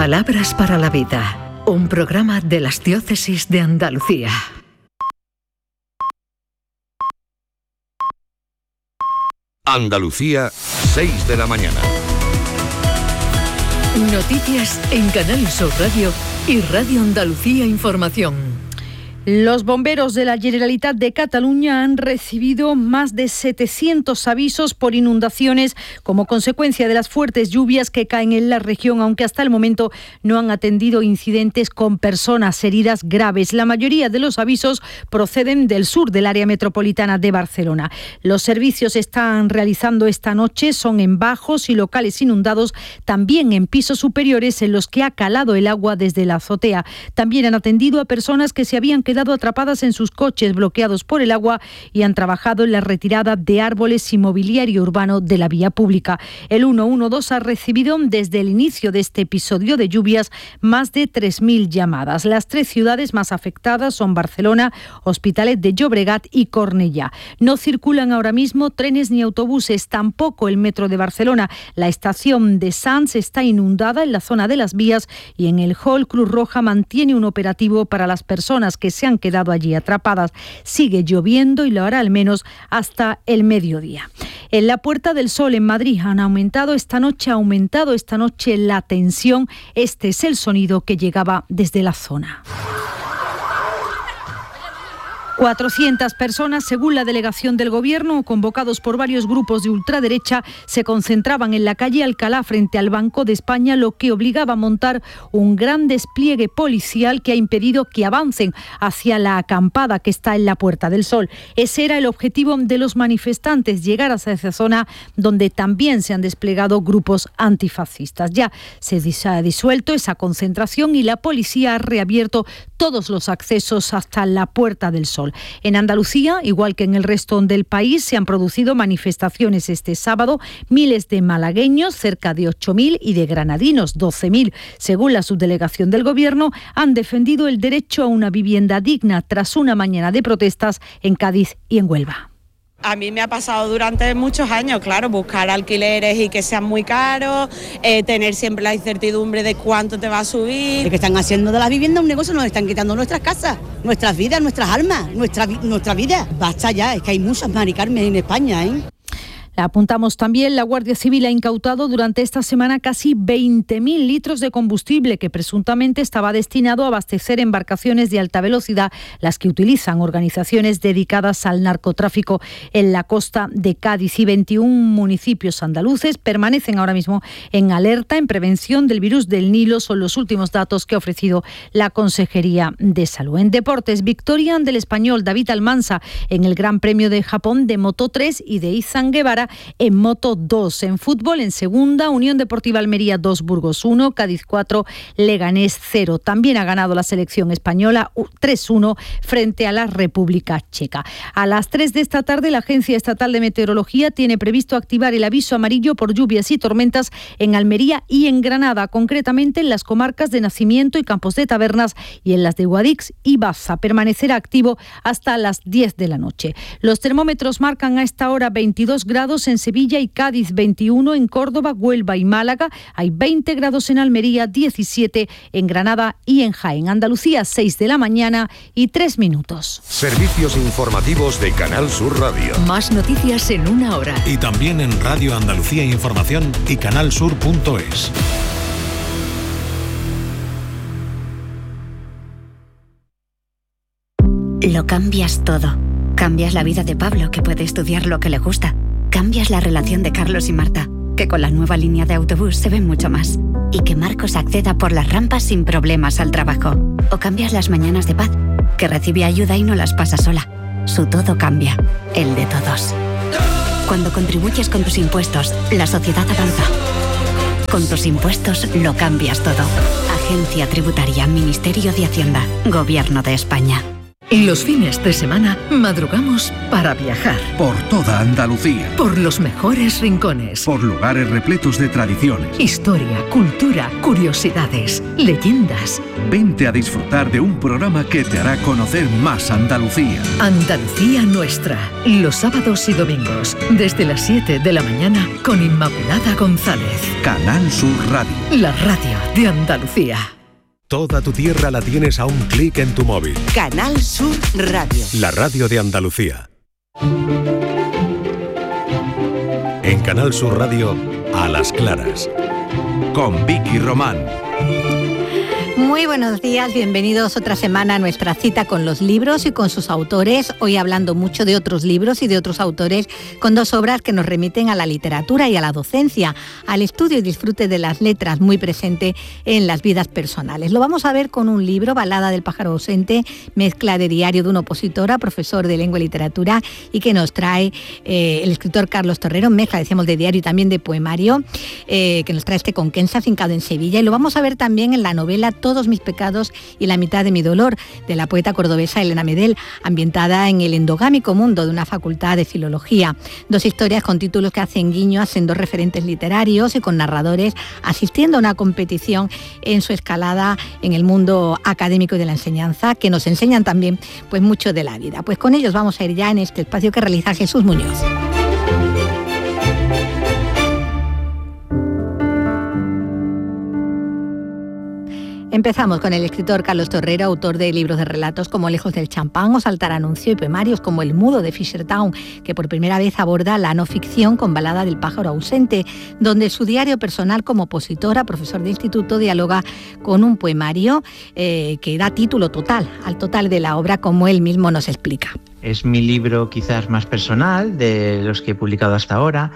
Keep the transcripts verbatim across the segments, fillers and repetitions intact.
Palabras para la vida, un programa de las diócesis de Andalucía. Andalucía, seis de la mañana. Noticias en Canal Sur Radio y Radio Andalucía Información. Los bomberos de la Generalitat de Cataluña han recibido más de setecientos avisos por inundaciones como consecuencia de las fuertes lluvias que caen en la región, aunque hasta el momento no han atendido incidentes con personas heridas graves. La mayoría de los avisos proceden del sur del área metropolitana de Barcelona. Los servicios están realizando esta noche son en bajos y locales inundados, también en pisos superiores en los que ha calado el agua desde la azotea. También han atendido a personas que se habían quedado atrapadas en sus coches bloqueados por el agua y han trabajado en la retirada de árboles y mobiliario urbano de la vía pública. El ciento doce ha recibido desde el inicio de este episodio de lluvias más de tres mil llamadas. Las tres ciudades más afectadas son Barcelona, Hospitalet de Llobregat y Cornellà. No circulan ahora mismo trenes ni autobuses, tampoco el metro de Barcelona. La estación de Sants está inundada en la zona de las vías y en el hall Cruz Roja mantiene un operativo para las personas que se han quedado allí atrapadas. Sigue lloviendo y lo hará al menos hasta el mediodía. En la Puerta del Sol en Madrid han aumentado esta noche, ha aumentado esta noche la tensión. Este es el sonido que llegaba desde la zona. cuatrocientas personas, según la delegación del Gobierno, convocados por varios grupos de ultraderecha, se concentraban en la calle Alcalá frente al Banco de España, lo que obligaba a montar un gran despliegue policial que ha impedido que avancen hacia la acampada que está en la Puerta del Sol. Ese era el objetivo de los manifestantes, llegar hacia esa zona donde también se han desplegado grupos antifascistas. Ya se ha disuelto esa concentración y la policía ha reabierto todos los accesos hasta la Puerta del Sol. En Andalucía, igual que en el resto del país, se han producido manifestaciones este sábado. Miles de malagueños, cerca de ocho mil, y de granadinos, doce mil. Según la subdelegación del Gobierno, han defendido el derecho a una vivienda digna tras una mañana de protestas en Cádiz y en Huelva. A mí me ha pasado durante muchos años, claro, buscar alquileres y que sean muy caros, eh, tener siempre la incertidumbre de cuánto te va a subir. Es que están haciendo de las viviendas un negocio, nos están quitando nuestras casas, nuestras vidas, nuestras almas, nuestra, nuestra vida. Basta ya, es que hay muchas Mari Carmen en España, ¿eh? Apuntamos también, la Guardia Civil ha incautado durante esta semana casi veinte mil litros de combustible que presuntamente estaba destinado a abastecer embarcaciones de alta velocidad, las que utilizan organizaciones dedicadas al narcotráfico en la costa de Cádiz. Y veintiún municipios andaluces permanecen ahora mismo en alerta en prevención del virus del Nilo. Son los últimos datos que ha ofrecido la Consejería de Salud. En deportes, victoria del español David Almansa en el Gran Premio de Japón de Moto tres y de Izan Guevara en Moto dos. En fútbol, en segunda, Unión Deportiva Almería dos, Burgos uno, Cádiz cuatro, Leganés cero. También ha ganado la selección española tres uno frente a la República Checa. A las tres de esta tarde, la Agencia Estatal de Meteorología tiene previsto activar el aviso amarillo por lluvias y tormentas en Almería y en Granada, concretamente en las comarcas de Nacimiento y Campos de Tabernas y en las de Guadix y Baza. Permanecerá activo hasta las diez de la noche. Los termómetros marcan a esta hora veintidós grados en Sevilla y Cádiz, veintiuno en Córdoba, Huelva y Málaga. Hay veinte grados en Almería, diecisiete en Granada y en Jaén. Andalucía, seis de la mañana y tres minutos. Servicios informativos de Canal Sur Radio. Más noticias en una hora. Y también en Radio Andalucía Información y canalsur punto es. Lo cambias todo. Cambias la vida de Pablo, que puede estudiar lo que le gusta. Cambias la relación de Carlos y Marta, que con la nueva línea de autobús se ven mucho más. Y que Marcos acceda por las rampas sin problemas al trabajo. O cambias las mañanas de Paz, que recibe ayuda y no las pasa sola. Su todo cambia, el de todos. Cuando contribuyes con tus impuestos, la sociedad avanza. Con tus impuestos lo cambias todo. Agencia Tributaria, Ministerio de Hacienda, Gobierno de España. En los fines de semana madrugamos para viajar. Por toda Andalucía. Por los mejores rincones. Por lugares repletos de tradiciones. Historia, cultura, curiosidades, leyendas. Vente a disfrutar de un programa que te hará conocer más Andalucía. Andalucía Nuestra. Los sábados y domingos, desde las siete de la mañana, con Inmaculada González. Canal Sur Radio. La radio de Andalucía. Toda tu tierra la tienes a un clic en tu móvil. Canal Sur Radio. La radio de Andalucía. En Canal Sur Radio, A las Claras. Con Vicky Román. Muy buenos días, bienvenidos otra semana a nuestra cita con los libros y con sus autores. Hoy hablando mucho de otros libros y de otros autores, con dos obras que nos remiten a la literatura y a la docencia, al estudio y disfrute de las letras, muy presente en las vidas personales. Lo vamos a ver con un libro, Balada del pájaro ausente, mezcla de diario de una opositora, profesor de lengua y literatura, y que nos trae eh, el escritor Carlos Torrero, mezcla, decíamos, de diario y también de poemario, eh, que nos trae este Conquensa, fincado en Sevilla. Y lo vamos a ver también en la novela Todos mis pecados y la mitad de mi dolor, de la poeta cordobesa Elena Medel, ambientada en el endogámico mundo de una facultad de filología. Dos historias con títulos que hacen guiño a sendos referentes literarios y con narradores asistiendo a una competición en su escalada en el mundo académico y de la enseñanza, que nos enseñan también pues mucho de la vida. Pues con ellos vamos a ir ya en este espacio que realiza Jesús Muñoz. Empezamos con el escritor Carlos Torrero, autor de libros de relatos como Lejos del champán o Saltar anuncio, y poemarios como El mudo de Fishertown, que por primera vez aborda la no ficción con Balada del pájaro ausente, donde su diario personal como opositora, profesor de instituto, dialoga con un poemario eh, que da título total al total de la obra, como él mismo nos explica. Es mi libro quizás más personal de los que he publicado hasta ahora.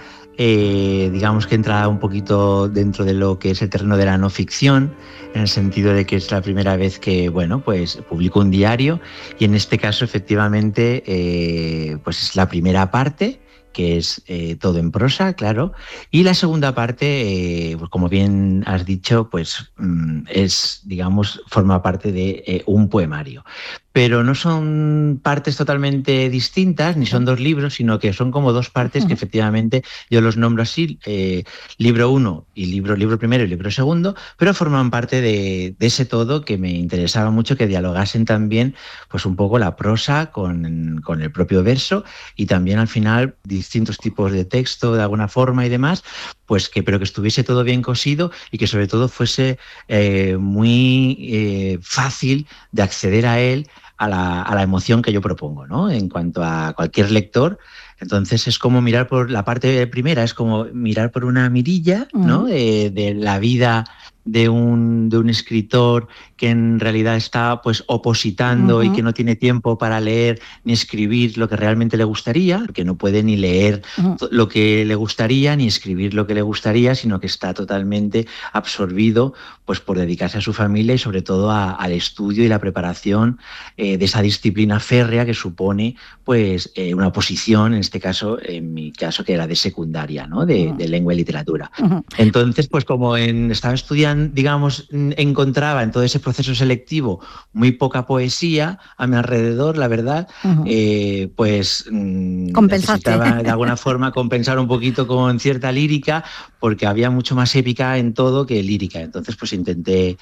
Eh, digamos que entra un poquito dentro de lo que es el terreno de la no ficción, en el sentido de que es la primera vez que, bueno, pues publico un diario, y en este caso efectivamente eh, pues es la primera parte, que es eh, todo en prosa, claro, y la segunda parte, eh, pues como bien has dicho, pues mm, es, digamos, forma parte de eh, un poemario. Pero no son partes totalmente distintas, ni son dos libros, sino que son como dos partes que efectivamente yo los nombro así, eh, libro uno y libro, libro primero y libro segundo, pero forman parte de, de ese todo que me interesaba mucho, que dialogasen también pues un poco la prosa con, con el propio verso, y también al final distintos tipos de texto de alguna forma y demás, pues que, pero que estuviese todo bien cosido y que sobre todo fuese eh, muy eh, fácil de acceder a él, A la, a la emoción que yo propongo, ¿no? En cuanto a cualquier lector. Entonces es como mirar por la parte primera, es como mirar por una mirilla, ¿no? De, de la vida de un, de un escritor que en realidad está pues opositando uh-huh. y que no tiene tiempo para leer ni escribir lo que realmente le gustaría, porque no puede ni leer uh-huh. lo que le gustaría ni escribir lo que le gustaría, sino que está totalmente absorbido pues por dedicarse a su familia y sobre todo a, al estudio y la preparación eh, de esa disciplina férrea que supone pues eh, una oposición, en este caso, en mi caso que era de secundaria, ¿no? de, uh-huh. de lengua y literatura. Uh-huh. Entonces, pues como en, estaba estudiando, digamos, encontraba en todo ese proceso selectivo muy poca poesía a mi alrededor, la verdad, uh-huh. eh, pues necesitaba de alguna forma compensar un poquito con cierta lírica, porque había mucho más épica en todo que lírica. Entonces, pues intenté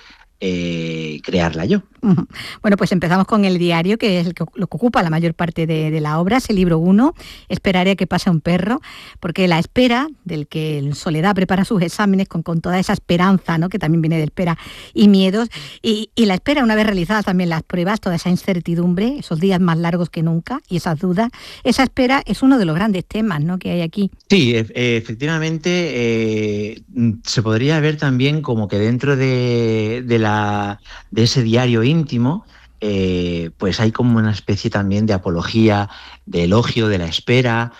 Eh, crearla yo. Uh-huh. Bueno, pues empezamos con el diario, que es el que, lo que ocupa la mayor parte de, de la obra, es el libro uno, Esperaré a que pase un perro, porque la espera, del que en soledad prepara sus exámenes con, con toda esa esperanza, ¿no? Que también viene de espera y miedos, y, y la espera, una vez realizadas también las pruebas, toda esa incertidumbre, esos días más largos que nunca y esas dudas, esa espera es uno de los grandes temas, ¿no? que hay aquí. Sí, e- efectivamente eh, se podría ver también como que dentro de, de la de ese diario íntimo, eh, pues hay como una especie también de apología, de elogio de la espera,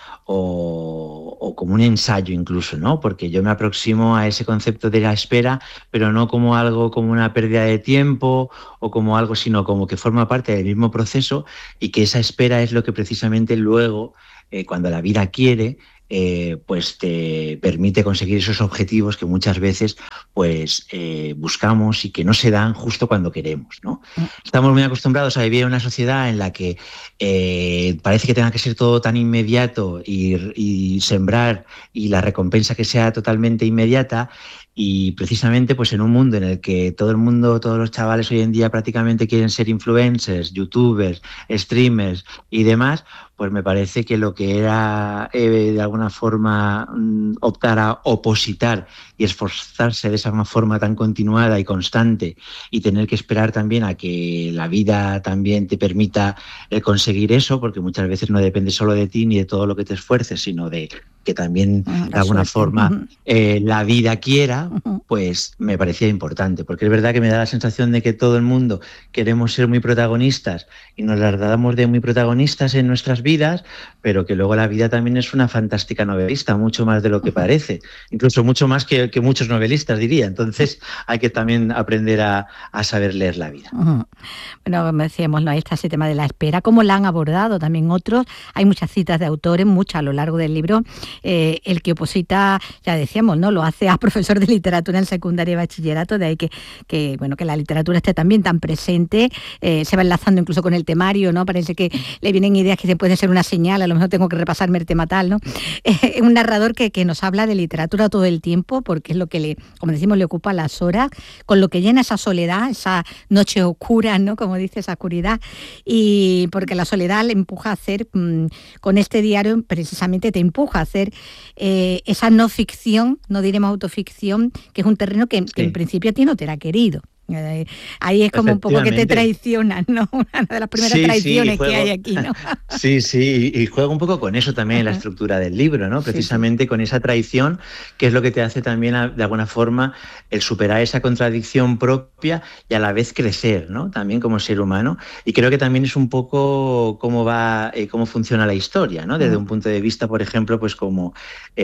o, o como un ensayo incluso, ¿no? Porque yo me aproximo a ese concepto de la espera, pero no como algo, como una pérdida de tiempo o como algo, sino como que forma parte del mismo proceso, y que esa espera es lo que precisamente luego, eh, cuando la vida quiere, Eh, pues te permite conseguir esos objetivos que muchas veces pues eh, buscamos y que no se dan justo cuando queremos, ¿no? Estamos muy acostumbrados a vivir en una sociedad en la que eh, parece que tenga que ser todo tan inmediato y, y sembrar y la recompensa que sea totalmente inmediata. Y precisamente pues en un mundo en el que todo el mundo, todos los chavales hoy en día prácticamente quieren ser influencers, youtubers, streamers y demás, pues me parece que lo que era eh, de alguna forma mm, optar a opositar y esforzarse de esa forma tan continuada y constante y tener que esperar también a que la vida también te permita eh, conseguir eso, porque muchas veces no depende solo de ti ni de todo lo que te esfuerces, sino de que también uh, de alguna suerte. forma uh-huh. eh, la vida quiera, uh-huh. pues me parecía importante, porque es verdad que me da la sensación de que todo el mundo queremos ser muy protagonistas y nos las damos de muy protagonistas en nuestras vidas, pero que luego la vida también es una fantástica novelista, mucho más de lo que uh-huh. parece, incluso mucho más que, que muchos novelistas, diría. Entonces hay que también aprender a, a saber leer la vida. Uh-huh. Bueno, como decíamos, ¿no? Ahí está ese tema de la espera, cómo la han abordado también otros. Hay muchas citas de autores, muchas a lo largo del libro. Eh, el que oposita, ya decíamos, ¿no? Lo hace a profesor de literatura en secundaria y bachillerato, de ahí que, que, bueno, que la literatura esté también tan presente, eh, se va enlazando incluso con el temario, ¿no? Parece que le vienen ideas que pueden ser una señal, a lo mejor tengo que repasarme el tema tal, ¿no? Eh, un narrador que, que nos habla de literatura todo el tiempo, porque es lo que le, como decimos, le ocupa las horas, con lo que llena esa soledad, esa noche oscura, ¿no? Como dice, esa oscuridad, y porque la soledad le empuja a hacer, mmm, con este diario precisamente te empuja a hacer eh, esa no ficción, no diremos autoficción, que es un terreno que, sí. que en principio a ti no te era querido. Ahí es como un poco que te traicionan, ¿no? Una de las primeras sí, traiciones sí, juego, que hay aquí, ¿no? Sí, sí, y juego un poco con eso también en la estructura del libro, ¿no? Precisamente sí, sí. con esa traición, que es lo que te hace también, de alguna forma, el superar esa contradicción propia y a la vez crecer, ¿no? También como ser humano. Y creo que también es un poco cómo va, eh, cómo funciona la historia, ¿no? Desde uh-huh. un punto de vista, por ejemplo, pues como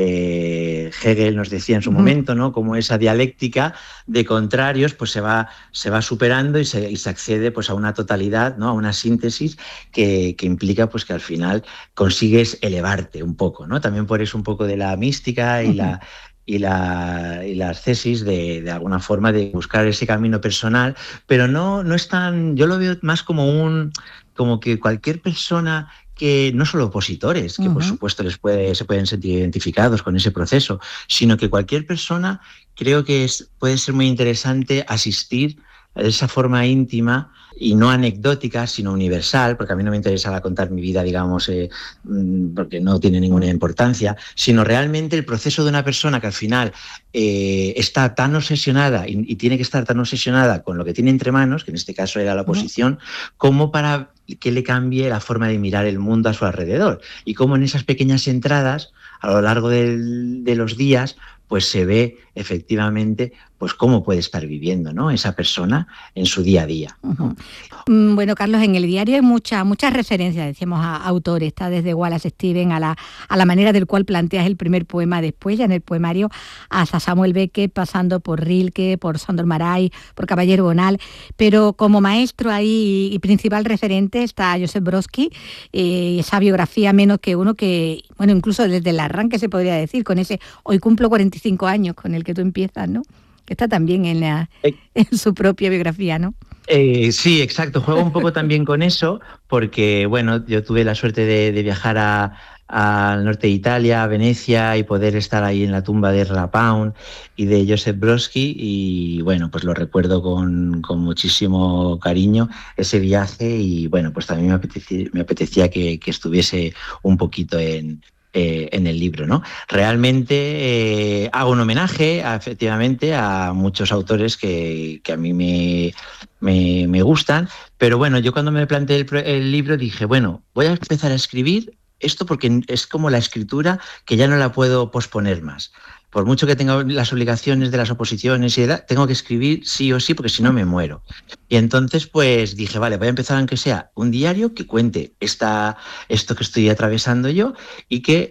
eh, Hegel nos decía en su uh-huh. momento, ¿no? Como esa dialéctica de contrarios, pues se va se va superando y se, y se accede pues a una totalidad, ¿no? A una síntesis que, que implica pues que al final consigues elevarte un poco, ¿no? También por eso un poco de la mística y uh-huh. la y la y las tesis de, de alguna forma de buscar ese camino personal, pero no no es tan, yo lo veo más como un como que cualquier persona que no solo opositores, que uh-huh. por supuesto les puede, se pueden sentir identificados con ese proceso, sino que cualquier persona, creo que es, puede ser muy interesante asistir de esa forma íntima y no anecdótica, sino universal, porque a mí no me interesa contar mi vida, digamos, eh, porque no tiene ninguna importancia, sino realmente el proceso de una persona que al final eh, está tan obsesionada y, y tiene que estar tan obsesionada con lo que tiene entre manos, que en este caso era la oposición, uh-huh. como para que le cambie la forma de mirar el mundo a su alrededor. Y cómo en esas pequeñas entradas, a lo largo del, de los días, pues se ve efectivamente pues cómo puede estar viviendo, ¿no? Esa persona en su día a día. Uh-huh. Bueno, Carlos, en el diario hay muchas muchas referencias, decíamos, a autores, está desde Wallace Stevens a la, a la manera del cual planteas el primer poema después, ya en el poemario, hasta Samuel Beckett, pasando por Rilke, por Sándor Márai, por Caballero Bonal, pero como maestro ahí y principal referente está Joseph Brodsky, eh, esa biografía menos que uno que, bueno, incluso desde el arranque se podría decir, con ese hoy cumplo cuarenta y cinco años con el que tú empiezas, ¿no? Que está también en, la, en su propia biografía, ¿no? Eh, sí, exacto. Juego un poco también con eso, porque, bueno, yo tuve la suerte de, de viajar a, al norte de Italia, a Venecia, y poder estar ahí en la tumba de Erla Pound y de Joseph Brodsky, y bueno, pues lo recuerdo con, con muchísimo cariño ese viaje, y bueno, pues también me apetecía, me apetecía que, que estuviese un poquito en... Eh, en el libro, ¿no? Realmente eh, hago un homenaje, a, efectivamente, a muchos autores que, que a mí me, me, me gustan, pero bueno, yo cuando me planteé el, el libro dije, bueno, voy a empezar a escribir esto porque es como la escritura que ya no la puedo posponer más. Por mucho que tenga las obligaciones de las oposiciones y de la, tengo que escribir sí o sí, porque si no me muero. Y entonces pues dije, vale, voy a empezar aunque sea un diario que cuente esta, esto que estoy atravesando yo y que,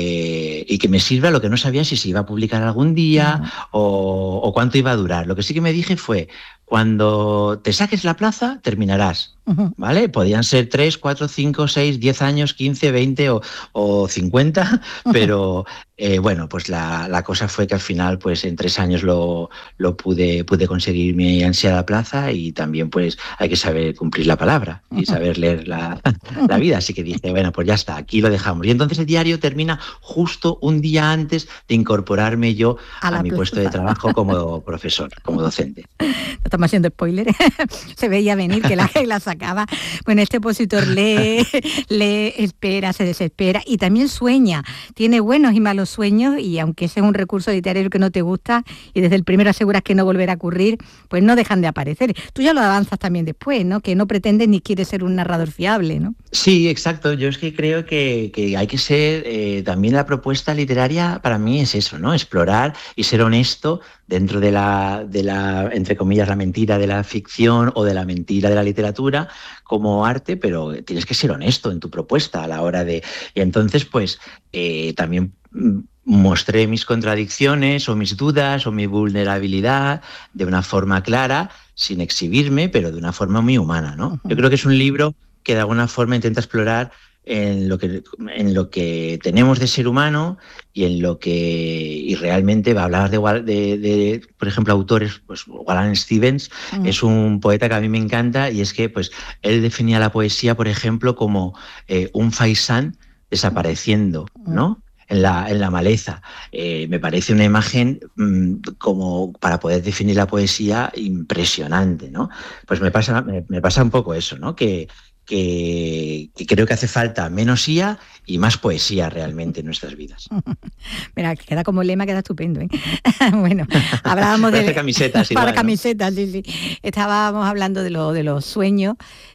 eh, y que me sirva. Lo que no sabía si se iba a publicar algún día uh-huh. o, o cuánto iba a durar. Lo que sí que me dije fue, cuando te saques la plaza, terminarás. ¿Vale? Podían ser tres, cuatro, cinco, seis, diez años, quince, veinte o, o cincuenta, pero eh, bueno, pues la, la cosa fue que al final, pues en tres años lo, lo pude, pude conseguir mi ansiada plaza, y también pues hay que saber cumplir la palabra y saber leer la, la vida. Así que dije, bueno, pues ya está, aquí lo dejamos. Y entonces el diario termina justo un día antes de incorporarme yo a, a mi plaza. Puesto de trabajo como profesor, como docente. No estamos haciendo spoiler, se veía venir que la, la acaba. Bueno, este opositor lee, lee, espera, se desespera y también sueña. Tiene buenos y malos sueños, y aunque ese es un recurso literario que no te gusta y desde el primero aseguras que no volverá a ocurrir, pues no dejan de aparecer. Tú ya lo avanzas también después, ¿no? Que no pretendes ni quieres ser un narrador fiable, ¿no? Sí, exacto. Yo es que creo que, que hay que ser, eh, también la propuesta literaria para mí es eso, ¿no? Explorar y ser honesto dentro de la, de la, entre comillas, la mentira de la ficción o de la mentira de la literatura como arte, pero tienes que ser honesto en tu propuesta a la hora de... Y entonces, pues, eh, también mostré mis contradicciones o mis dudas o mi vulnerabilidad de una forma clara, sin exhibirme, pero de una forma muy humana, ¿no? Yo creo que es un libro que de alguna forma intenta explorar en lo que en lo que tenemos de ser humano y en lo que y realmente va a hablar de, de, de por ejemplo, autores, pues Wallace Stevens mm. es un poeta que a mí me encanta, y es que pues él definía la poesía, por ejemplo, como eh, un faisán desapareciendo, ¿no? En la, en la maleza. Eh, me parece una imagen mmm, como para poder definir la poesía impresionante, ¿no? Pues me pasa, me, me pasa un poco eso, ¿no? Que Que, que creo que hace falta menos I A y más poesía realmente en nuestras vidas. Mira, queda como lema, queda estupendo, ¿eh? Bueno, hablábamos de... Para camisetas igual, Para ¿no? camisetas, sí, sí. Estábamos hablando de, lo, de los sueños,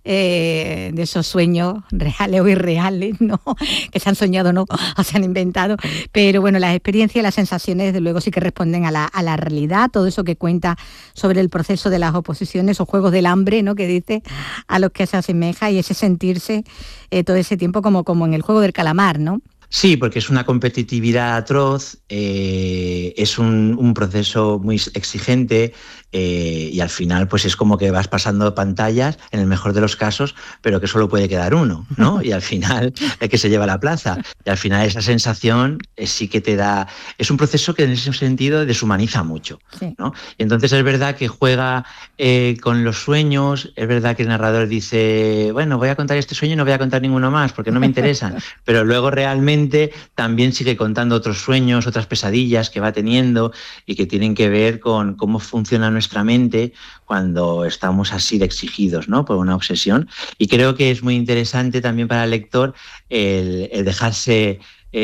eh, de esos sueños reales o irreales, ¿no? Que se han soñado, ¿no? O se han inventado. Pero bueno, las experiencias y las sensaciones, desde luego, sí que responden a la, a la realidad. Todo eso que cuenta sobre el proceso de las oposiciones o juegos del hambre, ¿no? Que dice, a los que se asemeja, y ese sentirse eh, todo ese tiempo como, como en el juego del calamar, ¿no? Sí, porque es una competitividad atroz, eh, es un, un proceso muy exigente, eh, y al final pues es como que vas pasando pantallas, en el mejor de los casos, pero que solo puede quedar uno, ¿no? Y al final el que se lleva la plaza. Y al final esa sensación eh, sí que te da... Es un proceso que en ese sentido deshumaniza mucho, sí. ¿no? Y entonces es verdad que juega eh, con los sueños, es verdad que el narrador dice, bueno, voy a contar este sueño y no voy a contar ninguno más porque no me interesan, pero luego realmente también sigue contando otros sueños, otras pesadillas que va teniendo y que tienen que ver con cómo funciona nuestra mente cuando estamos así de exigidos, ¿no? Por una obsesión. Y creo que es muy interesante también para el lector el, el dejarse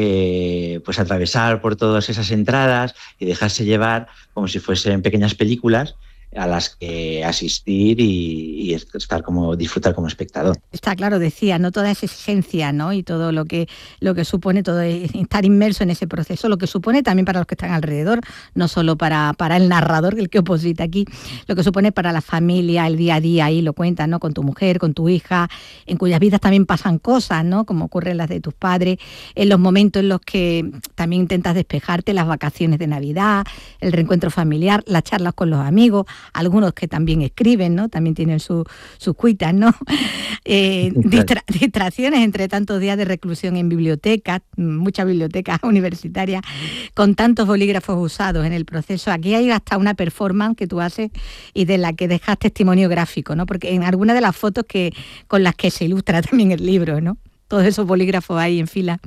eh, pues atravesar por todas esas entradas y dejarse llevar como si fuesen pequeñas películas a las que asistir y, y estar como disfrutar como espectador. Está claro, decía, no toda esa exigencia, ¿no? Y todo lo que lo que supone todo estar inmerso en ese proceso, lo que supone también para los que están alrededor, no solo para, para el narrador, el que oposita aquí, lo que supone para la familia, el día a día, ahí lo cuentas, ¿no? Con tu mujer, con tu hija, en cuyas vidas también pasan cosas, ¿no? Como ocurren las de tus padres, en los momentos en los que también intentas despejarte, las vacaciones de Navidad, el reencuentro familiar, las charlas con los amigos, algunos que también escriben, ¿no? También tienen sus su cuitas, ¿no? Eh, distra distracciones entre tantos días de reclusión en bibliotecas, muchas bibliotecas universitarias, con tantos bolígrafos usados en el proceso. Aquí hay hasta una performance que tú haces y de la que dejas testimonio gráfico, ¿no? Porque en algunas de las fotos que con las que se ilustra también el libro, ¿no? Todos esos bolígrafos ahí en fila.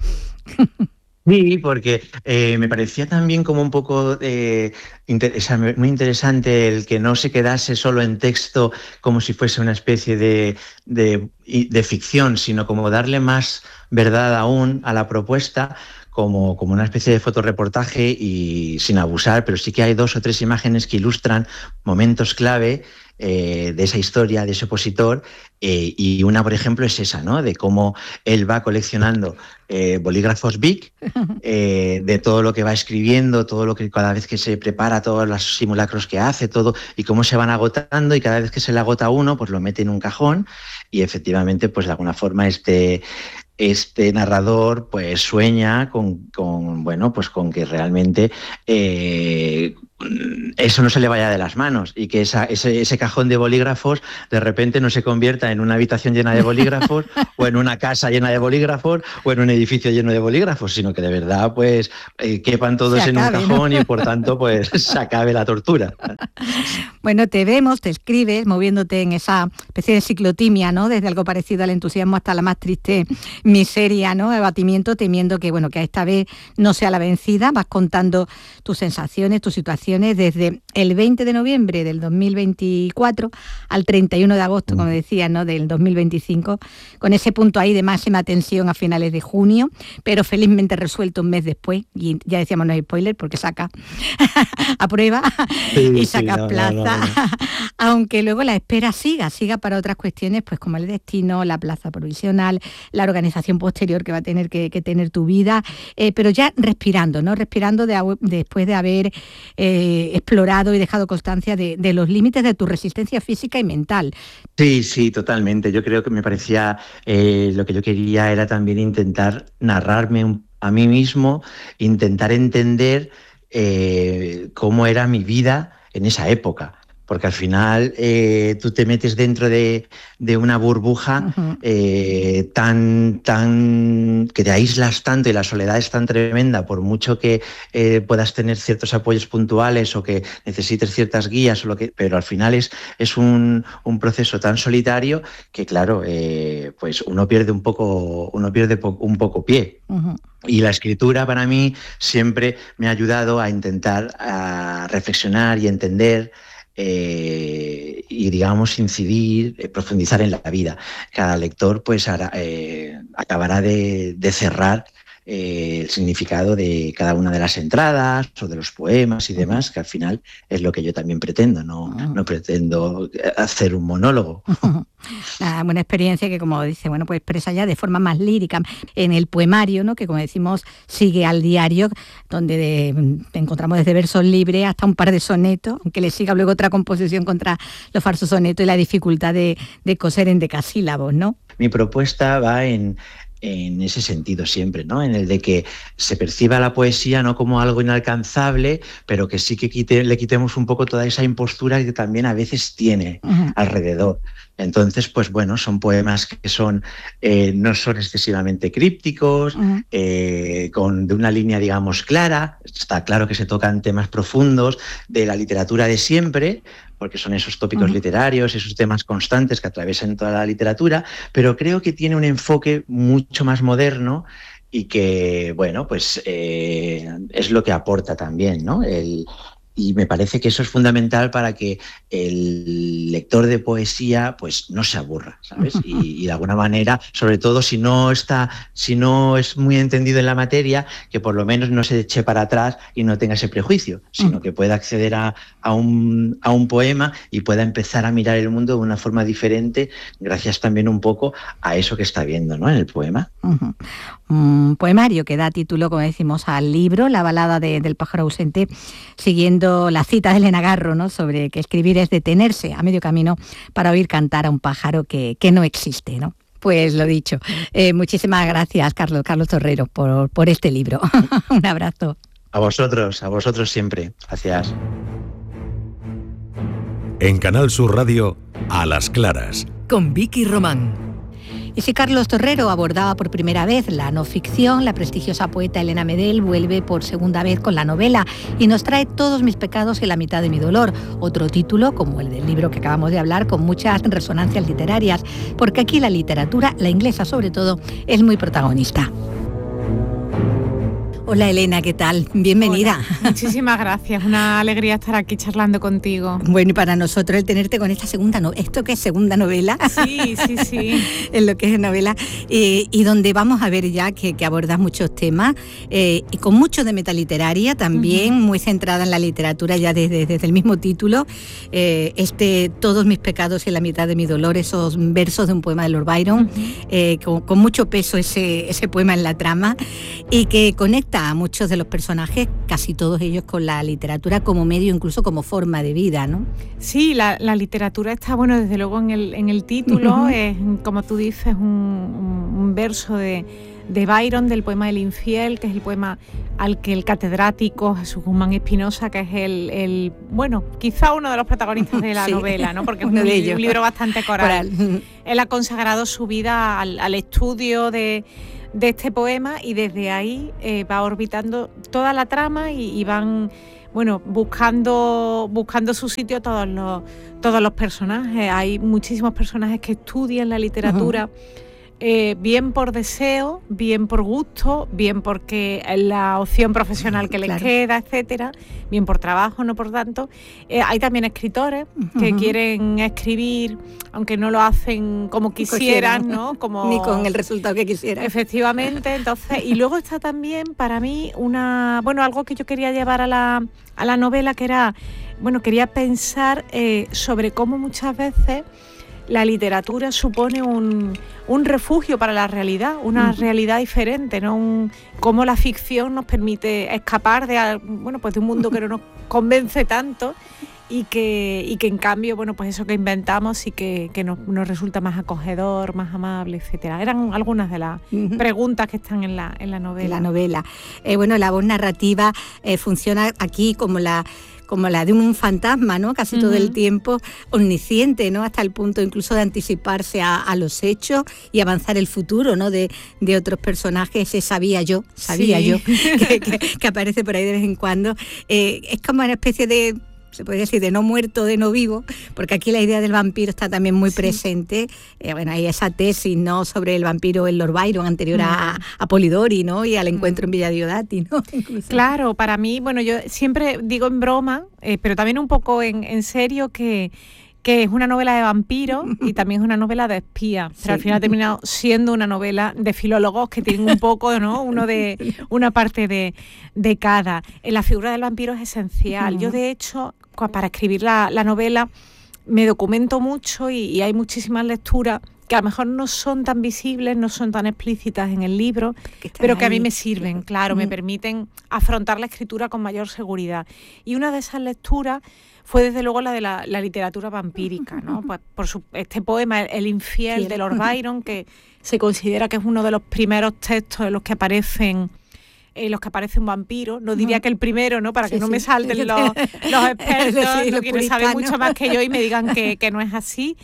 Sí, porque eh, me parecía también como un poco eh, inter muy interesante el que no se quedase solo en texto como si fuese una especie de, de, de ficción, sino como darle más verdad aún a la propuesta, como, como una especie de fotoreportaje y sin abusar, pero sí que hay dos o tres imágenes que ilustran momentos clave eh, de esa historia, de ese opositor, eh, y una, por ejemplo, es esa, ¿no? De cómo él va coleccionando eh, bolígrafos Bic, eh, de todo lo que va escribiendo, todo lo que cada vez que se prepara, todos los simulacros que hace, todo, y cómo se van agotando, y cada vez que se le agota uno, pues lo mete en un cajón, y efectivamente, pues de alguna forma este... este narrador pues sueña con, con bueno pues con que realmente eh, eso no se le vaya de las manos y que esa, ese, ese cajón de bolígrafos de repente no se convierta en una habitación llena de bolígrafos o en una casa llena de bolígrafos o en un edificio lleno de bolígrafos, sino que de verdad pues eh, quepan todos acabe, en un cajón, ¿no? Y por tanto pues se acabe la tortura. Bueno, te vemos, te escribes moviéndote en esa especie de ciclotimia, ¿no? Desde algo parecido al entusiasmo hasta la más triste miseria, ¿no? Abatimiento, temiendo que, bueno, que esta vez no sea la vencida. Vas contando tus sensaciones, tus situaciones desde el veinte de noviembre del dos mil veinticuatro al treinta y uno de agosto, como decía, ¿no? Del dos mil veinticinco, con ese punto ahí de máxima tensión a finales de junio, pero felizmente resuelto un mes después, y ya decíamos no hay spoiler porque saca a prueba sí, y saca sí, no, plaza, no, no, no. Aunque luego la espera siga, siga para otras cuestiones, pues como el destino, la plaza provisional, la organización posterior que va a tener que, que tener tu vida, eh, pero ya respirando, ¿no? Respirando de, después de haber eh, explorado y dejado constancia de, de los límites de tu resistencia física y mental. Sí, sí, totalmente. Yo creo que me parecía, eh, lo que yo quería era también intentar narrarme un, a mí mismo, intentar entender eh, cómo era mi vida en esa época. Porque al final eh, tú te metes dentro de, de una burbuja uh-huh. eh, tan, tan que te aíslas tanto y la soledad es tan tremenda, por mucho que eh, puedas tener ciertos apoyos puntuales o que necesites ciertas guías, o lo que, pero al final es, es un, un proceso tan solitario que, claro, eh, pues uno pierde un poco, uno pierde po- un poco pie. Uh-huh. Y la escritura para mí siempre me ha ayudado a intentar a reflexionar y entender Eh, y digamos incidir, eh, profundizar en la vida. Cada lector pues hará, eh, acabará de, de cerrar eh, el significado de cada una de las entradas o de los poemas y demás, que al final es lo que yo también pretendo, no, no pretendo hacer un monólogo. Una buena experiencia que, como dice, bueno, pues expresa ya de forma más lírica en el poemario, ¿no? Que, como decimos, sigue al diario, donde de, encontramos desde versos libres hasta un par de sonetos, aunque le siga luego otra composición contra los falsos sonetos y la dificultad de, de coser en decasílabos, ¿no? Mi propuesta va en en ese sentido siempre, ¿no? En el de que se perciba la poesía no como algo inalcanzable, pero que sí que quite, le quitemos un poco toda esa impostura que también a veces tiene uh-huh. alrededor. Entonces, pues bueno, son poemas que son eh, no son excesivamente crípticos, uh-huh. eh, con de una línea, digamos, clara. Está claro que se tocan temas profundos de la literatura de siempre, porque son esos tópicos uh-huh. literarios, esos temas constantes que atraviesan toda la literatura, pero creo que tiene un enfoque mucho más moderno y que, bueno, pues eh, es lo que aporta también, ¿no? El, y me parece que eso es fundamental para que el lector de poesía pues no se aburra, ¿sabes? Y, y de alguna manera, sobre todo si no está, si no es muy entendido en la materia, que por lo menos no se eche para atrás y no tenga ese prejuicio, sino que pueda acceder a, a, un, a un poema y pueda empezar a mirar el mundo de una forma diferente, gracias también un poco a eso que está viendo, ¿no? En el poema. Uh-huh. Un poemario que da título, como decimos, al libro, La balada de, del pájaro ausente, siguiendo la cita de Elena Garro, ¿no? Sobre que escribir es detenerse a medio camino para oír cantar a un pájaro que, que no existe, ¿no? Pues lo dicho. Eh, muchísimas gracias, Carlos, Carlos Torrero, por, por este libro. Un abrazo. A vosotros, a vosotros siempre. Gracias. En Canal Sur Radio, A las Claras. Con Vicky Román. Y si Carlos Torrero abordaba por primera vez la no ficción, la prestigiosa poeta Elena Medel vuelve por segunda vez con la novela y nos trae Todos mis pecados y la mitad de mi dolor, otro título como el del libro que acabamos de hablar, con muchas resonancias literarias, porque aquí la literatura, la inglesa sobre todo, es muy protagonista. Hola Elena, ¿qué tal? Bienvenida. Hola. Muchísimas gracias, una alegría estar aquí charlando contigo. Bueno, y para nosotros el tenerte con esta segunda novela, ¿esto qué es segunda novela? Sí, sí, sí. En lo que es novela, eh, y donde vamos a ver ya que, que abordas muchos temas, eh, y con mucho de metaliteraria también, uh-huh. muy centrada en la literatura ya desde, desde el mismo título, eh, este Todos mis pecados y la mitad de mi dolor, esos versos de un poema de Lord Byron, uh-huh. eh, con, con mucho peso ese, ese poema en la trama, y que conecta a muchos de los personajes, casi todos ellos, con la literatura como medio, incluso como forma de vida, ¿no? Sí, la, la literatura está, bueno, desde luego en el, en el título, uh-huh. es, como tú dices, un, un, un verso de, de Byron, del poema El infiel, que es el poema al que el catedrático Jesús Guzmán Espinosa, que es el, el, bueno, quizá uno de los protagonistas de la sí, novela, ¿no? Porque es un, un libro bastante coral. coral. Él ha consagrado su vida al, al estudio de, de este poema y desde ahí eh, va orbitando toda la trama y, y van... Bueno, buscando buscando su sitio todos los todos los personajes. Hay muchísimos personajes que estudian la literatura, uh-huh. eh, bien por deseo, bien por gusto, bien porque es la opción profesional que les claro. queda, etcétera, bien por trabajo, no por tanto. Eh, hay también escritores uh-huh. que quieren escribir, aunque no lo hacen como quisieran, ¿no? Como, ni con el resultado que quisieran. Efectivamente, entonces, y luego está también para mí una, bueno, algo que yo quería llevar a la a la novela, que era, bueno, quería pensar eh, sobre cómo muchas veces la literatura supone un, un refugio para la realidad, una uh-huh. realidad diferente, ¿no? Un, cómo la ficción nos permite escapar de, bueno, pues de un mundo que no nos convence tanto y que, y que en cambio, bueno, pues eso que inventamos y que, que nos, nos resulta más acogedor, más amable, etcétera. Eran algunas de las uh-huh. preguntas que están en la, en la novela. La novela. Eh, bueno, la voz narrativa eh, funciona aquí como la... como la de un fantasma, ¿no? Casi uh-huh. todo el tiempo, omnisciente, ¿no? Hasta el punto incluso de anticiparse a, a los hechos y avanzar el futuro, ¿no? De, de otros personajes. Ese sabía yo, sabía sí. yo, que, que, que aparece por ahí de vez en cuando. Eh, es como una especie de... se podría decir de no muerto, de no vivo, porque aquí la idea del vampiro está también muy sí. presente. Eh, bueno, hay esa tesis, ¿no?, sobre el vampiro en Lord Byron, anterior mm. a, a Polidori, ¿no?, y al encuentro mm. en Villa Diodati, ¿no? Incluso. Claro, para mí, bueno, yo siempre digo en broma, eh, pero también un poco en, en serio, que que es una novela de vampiros y también es una novela de espías, pero sí. al final ha terminado siendo una novela de filólogos que tienen un poco, ¿no?, uno de una parte de, de cada. La figura del vampiro es esencial. Uh-huh. Yo, de hecho, para escribir la, la novela me documento mucho y, y hay muchísimas lecturas que a lo mejor no son tan visibles, no son tan explícitas en el libro, pero que a mí me sirven, claro, uh-huh. me permiten afrontar la escritura con mayor seguridad. Y una de esas lecturas fue desde luego la de la, la literatura vampírica, ¿no? Pues por su, este poema, El infiel, de Lord Byron, que se considera que es uno de los primeros textos en los que aparecen en los que aparece un vampiro. No diría que el primero, ¿no?, para que sí, no sí. me salten los, los expertos, sí, no quienes saben mucho más que yo y me digan que, que no es así,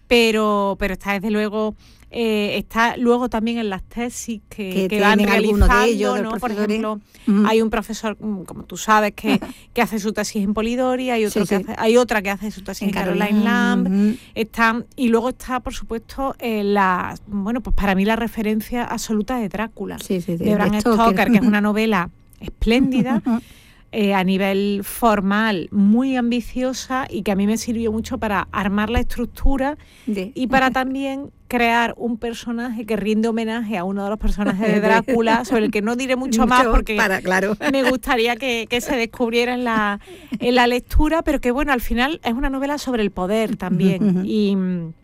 pero, pero está desde luego... Eh, está luego también en las tesis que, que, que van realizando, de ellos, ¿no? Por ejemplo, uh-huh. hay un profesor, como tú sabes, que, que hace su tesis en Polidori, hay otro sí, que sí. Hace, hay otra que hace su tesis en, en Caroline Lamb, uh-huh. está, y luego está, por supuesto, eh, la, bueno, pues para mí la referencia absoluta de Drácula, sí, sí, sí, de Bram Stoker, Stoker, que es una novela espléndida. Uh-huh. Eh, a nivel formal muy ambiciosa y que a mí me sirvió mucho para armar la estructura de. y para también crear un personaje que rinde homenaje a uno de los personajes de Drácula, sobre el que no diré mucho, mucho más porque para, claro. me gustaría que, que se descubriera en la, en la lectura, pero que bueno, al final es una novela sobre el poder también. Uh-huh. Y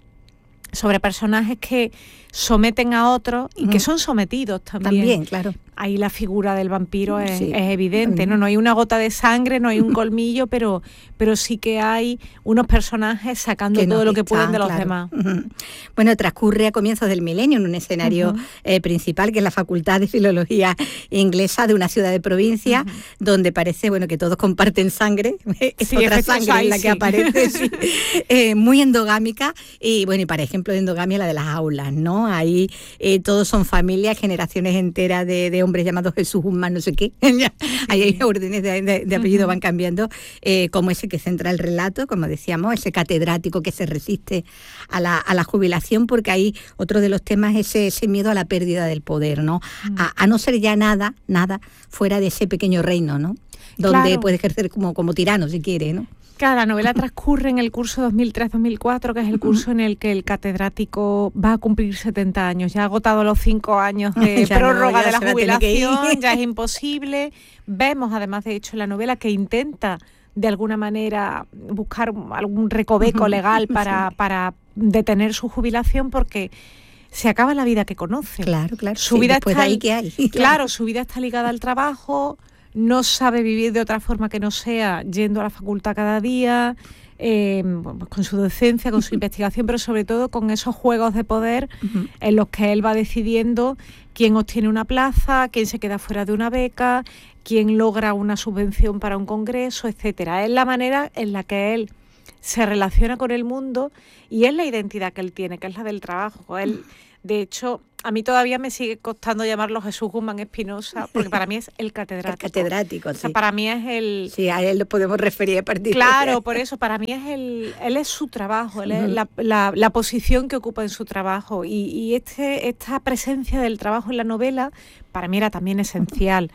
sobre personajes que someten a otros y uh-huh. que son sometidos también. También, claro. Ahí la figura del vampiro es, sí. es evidente, ¿no? No hay una gota de sangre, no hay un colmillo, pero, pero sí que hay unos personajes sacando que todo lo que están, pueden de los claro. demás. Uh-huh. Bueno, transcurre a comienzos del milenio en un escenario uh-huh. eh, principal, que es la Facultad de Filología Inglesa de una ciudad de provincia, uh-huh. donde parece, bueno, que todos comparten sangre, es sí, otra sangre hay, en la sí. que aparece, sí. eh, muy endogámica, y bueno, y para ejemplo de endogamia la de las aulas, ¿no? Ahí eh, todos son familias, generaciones enteras de, de hombres llamados Jesús Guzmán, no sé qué. Ahí hay órdenes de, de, de apellido, uh-huh. van cambiando, eh, como ese que centra el relato, como decíamos, ese catedrático que se resiste a la, a la jubilación, porque ahí otro de los temas es ese, ese miedo a la pérdida del poder, ¿no? Uh-huh. A, a no ser ya nada, nada fuera de ese pequeño reino, ¿no? Donde claro. puede ejercer como, como tirano, si quiere, ¿no? Claro, la novela transcurre en el curso dos mil tres dos mil cuatro, que es el curso en el que el catedrático va a cumplir setenta años. Ya ha agotado los cinco años de prórroga no, de la jubilación, ya es imposible. Vemos, además, de hecho, en la novela que intenta, de alguna manera, buscar algún recoveco legal para, sí. para detener su jubilación, porque se acaba la vida que conoce. Claro, claro. Su sí, vida está, de ahí que hay. Claro, su vida está ligada al trabajo. no sabe vivir de otra forma que no sea yendo a la facultad cada día, eh, con su docencia, con su investigación, pero sobre todo con esos juegos de poder uh-huh. en los que él va decidiendo quién obtiene una plaza, quién se queda fuera de una beca, quién logra una subvención para un congreso, etcétera. Es la manera en la que él se relaciona con el mundo y es la identidad que él tiene, que es la del trabajo. Él, de hecho, a mí todavía me sigue costando llamarlo Jesús Guzmán Espinosa, porque para mí es el catedrático. El catedrático, sí. O sea, para mí es el... Sí, a él lo podemos referir a partir Claro, de... por eso, para mí es el... Él es su trabajo, él es la, la, la posición que ocupa en su trabajo. Y, y este esta presencia del trabajo en la novela, para mí era también esencial.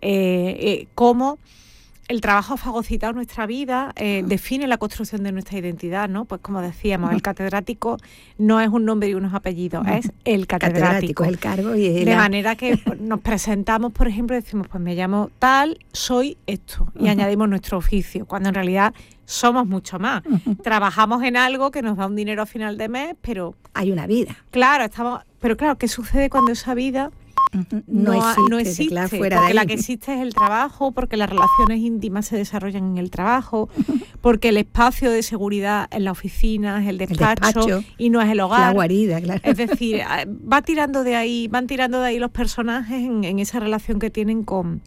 Eh, eh, cómo el trabajo ha fagocitado nuestra vida, eh, define la construcción de nuestra identidad, ¿no? Pues como decíamos, el catedrático no es un nombre y unos apellidos, es el catedrático. catedrático es el cargo y es de la... manera que nos presentamos, por ejemplo, decimos, pues me llamo tal, soy esto, y uh-huh. añadimos nuestro oficio, cuando en realidad somos mucho más. Uh-huh. Trabajamos en algo que nos da un dinero a final de mes, pero... Hay una vida. Claro, estamos... Pero claro, ¿qué sucede cuando esa vida... No, no existe, no existe claro, fuera porque de la que existe es el trabajo, porque las relaciones íntimas se desarrollan en el trabajo, porque el espacio de seguridad en la oficina es el despacho, el despacho y no es el hogar. La guarida, claro. Es decir, va tirando de ahí, van tirando de ahí los personajes en, en esa relación que tienen con...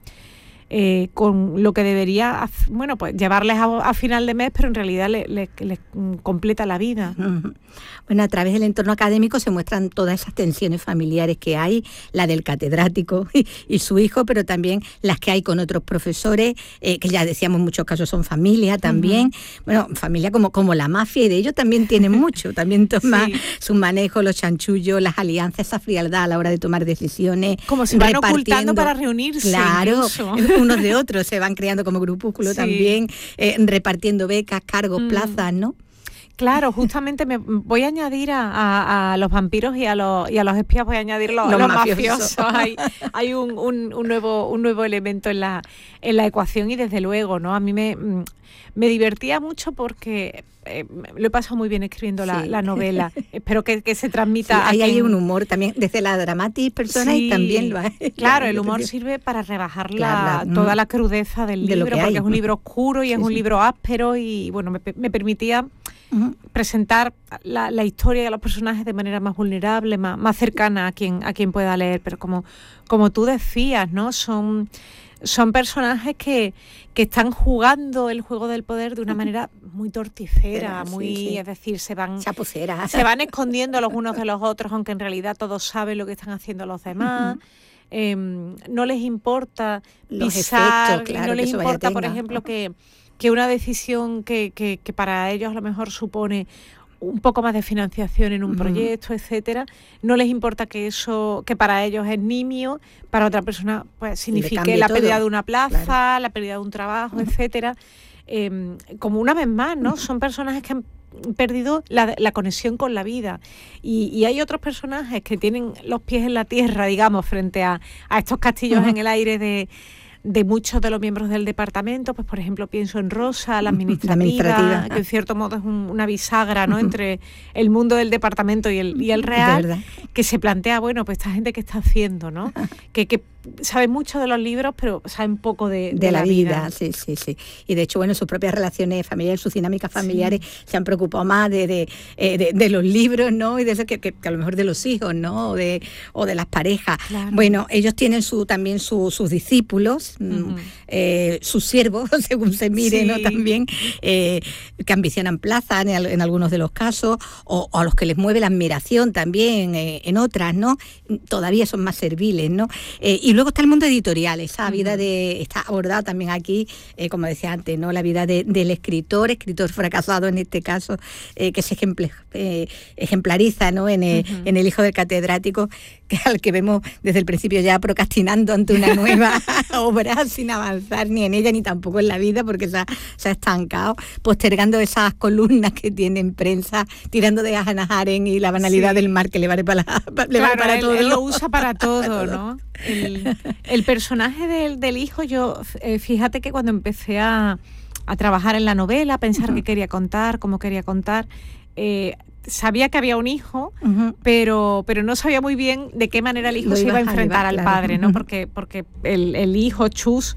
Eh, con lo que debería, bueno, pues llevarles a, a final de mes, pero en realidad les le, le completa la vida. Uh-huh. Bueno, a través del entorno académico se muestran todas esas tensiones familiares que hay, la del catedrático y, y su hijo, pero también las que hay con otros profesores, eh, que ya decíamos en muchos casos son familia también, uh-huh. bueno, familia como, como la mafia, y de ellos también tienen mucho, también toma sí. su manejo, los chanchullos, las alianzas, esa frialdad a la hora de tomar decisiones. Como se van ocultando para reunirse. Claro, unos de otros se van creando como grupúsculo sí. también, eh, repartiendo becas, cargos, mm. plazas, ¿no? Claro, justamente me voy a añadir a, a, a los vampiros y a los y a los espías voy a añadir los, los, los mafiosos. mafiosos. Hay, hay un, un, un nuevo un nuevo elemento en la en la ecuación y desde luego, ¿no? A mí me me divertía mucho porque eh, lo he pasado muy bien escribiendo la, sí. la novela. Espero que, que se transmita. Sí, ahí hay quien... un humor también desde la dramatis persona sí. y también lo hay. Claro, el humor sirve para rebajar la, la, toda la crudeza del de libro, porque hay. Es un libro oscuro y sí, es un sí. libro áspero y bueno, me, me permitía uh-huh. presentar la, la historia y a los personajes de manera más vulnerable, más, más cercana a quien a quien pueda leer. Pero como, como tú decías, ¿no? Son Son personajes que, que están jugando el juego del poder de una manera muy torticera, sí, muy, sí. es decir, se van chapucera. Se van escondiendo los unos de los otros, aunque en realidad todos saben lo que están haciendo los demás. Uh-huh. Eh, no les importa los pisar, efectos, claro, no les importa, por tenga. ejemplo, que, que una decisión que, que, que para ellos a lo mejor supone un poco más de financiación en un uh-huh. proyecto, etcétera, no les importa que eso, que para ellos es nimio, para otra persona pues signifique la pérdida todo. de una plaza, claro. la pérdida de un trabajo, uh-huh. etcétera. Eh, como una vez más, ¿no? Uh-huh. Son personajes que han perdido la, la conexión con la vida. Y, y hay otros personajes que tienen los pies en la tierra, digamos, frente a, a estos castillos uh-huh. en el aire de... de muchos de los miembros del departamento, pues por ejemplo pienso en Rosa, la administrativa, la administrativa. que en cierto modo es un, una bisagra, ¿no? entre el mundo del departamento y el, y el real, que se plantea, bueno, pues esta gente que está haciendo, ¿no? que, que sabe mucho de los libros, pero saben poco de, de, de la, la vida. vida. Sí, sí, sí. Y de hecho, bueno, sus propias relaciones familiares, sus dinámicas familiares sí. se han preocupado más de, de, de, de los libros, ¿no? Y de eso que, que, que a lo mejor de los hijos, ¿no? O de, o de las parejas. Claro. Bueno, ellos tienen su también su, sus discípulos, uh-huh. eh, sus siervos, según se mire, sí. ¿no? También, eh, que ambicionan plaza en, en algunos de los casos, o, o a los que les mueve la admiración también eh, en otras, ¿no? Todavía son más serviles, ¿no? Eh, y luego está el mundo editorial, esa uh-huh. vida de, está abordada también aquí, eh, como decía antes, ¿no? La vida de, del escritor, escritor fracasado en este caso, eh, que se ejempl- eh, ejemplariza, ¿no? En el, uh-huh. en el hijo del catedrático, que al que vemos desde el principio ya procrastinando ante una nueva obra sin avanzar ni en ella ni tampoco en la vida, porque se ha, se ha estancado, postergando esas columnas que tiene en prensa, tirando de Hannah Arendt y la banalidad sí. del mar que le vale para, le claro, vale para él, todo. Él lo usa para todo, ¿no? El, el personaje del, del hijo, yo eh, fíjate que cuando empecé a, a trabajar en la novela, a pensar uh-huh. qué quería contar, cómo quería contar, eh, sabía que había un hijo, uh-huh. pero pero no sabía muy bien de qué manera el hijo lo se iba a enfrentar a al padre, ¿no? Uh-huh. Porque porque el, el hijo Chus